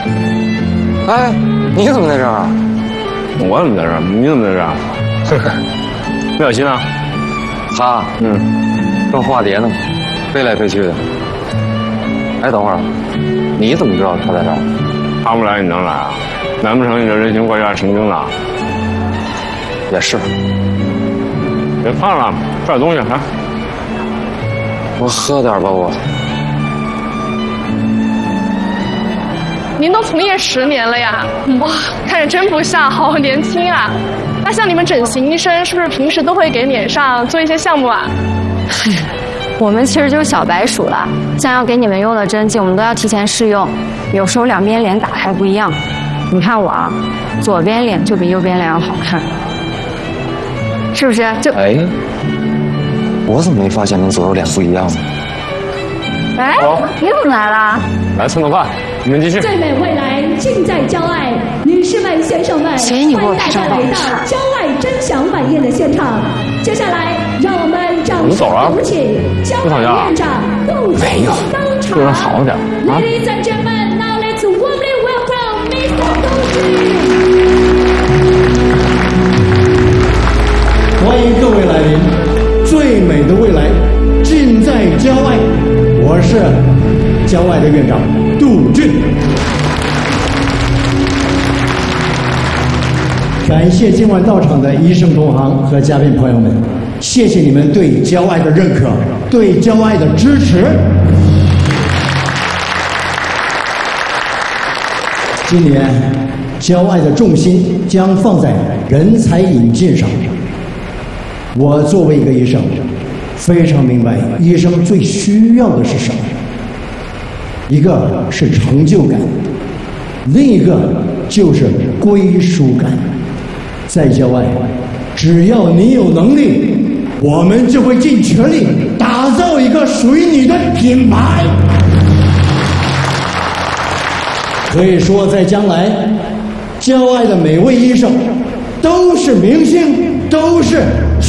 哎，你怎么在这儿啊？ 我怎么在这儿？你怎么在这儿？魏小新呢？ 他正化蝶呢，飞来飞去的。哎，等会儿，你怎么知道他在这儿？ 他不来你能来啊？难不成你这人形怪有点成精了？ 也是。 别看了，吃点东西来。 我喝点吧，我。 您都从业10年了呀，哇，看着真不像，好年轻啊！那像你们整形医生，是不是平时都会给脸上做一些项目啊？ 我们其实就是小白鼠了，像要给你们用的针剂，我们都要提前试用，有时候两边脸打的还不一样。你看我啊，左边脸就比右边脸要好看，是不是？ 哎，我怎么没发现你左右脸不一样呢？ 哎，你怎么来了？ 来蹭个饭，你们继续。 最美未来尽在郊爱，女士们、先生们，欢迎大家来到郊爱真享晚宴的现场。接下来，让我们掌声有请郊爱院长杜总登场。 对人好点啊 Ladies and gentlemen, now let's warmly welcome Mr. 杜欢迎各位来临，最美的未来尽在郊爱。我是郊爱的院长杜俊。感谢今晚到场的医生同行和嘉宾朋友们，谢谢你们对郊爱的认可，对郊爱的支持。今年郊爱的重心将放在人才引进上。我作为一个医生，非常明白医生最需要的是什么。一个是成就感，另一个就是归属感。在郊外，只要你有能力，我们就会尽全力打造一个属于你的品牌。可以说，在将来，郊外的每位医生都是明星，都是